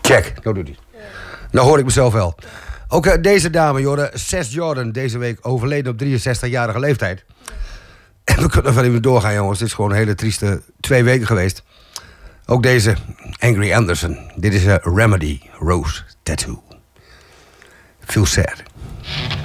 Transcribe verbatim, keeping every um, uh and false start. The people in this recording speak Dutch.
Check, nou doet hij. Nou hoor ik mezelf wel. Ook uh, deze dame, joh, Seth Jordan, deze week overleden op drieënzestigjarige leeftijd. En we kunnen wel even doorgaan, jongens. Dit is gewoon een hele trieste twee weken geweest. Ook deze, Angry Anderson. Dit is een uh, Remedy Rose Tattoo. Feel sad.